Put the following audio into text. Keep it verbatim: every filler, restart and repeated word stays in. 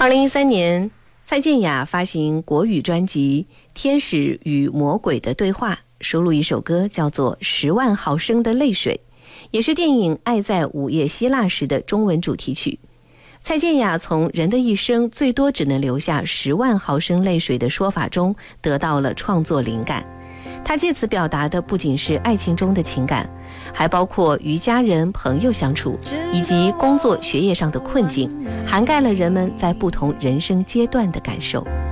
二零一三年，蔡健雅发行国语专辑《天使与魔鬼的对话》，收录一首歌叫做《十万毫升的泪水》，也是电影《爱在午夜希腊时》的中文主题曲。蔡健雅从人的一生最多只能留下十万毫升泪水的说法中得到了创作灵感。她借此表达的不仅是爱情中的情感，还包括与家人朋友相处，以及工作学业上的困境，涵盖了人们在不同人生阶段的感受。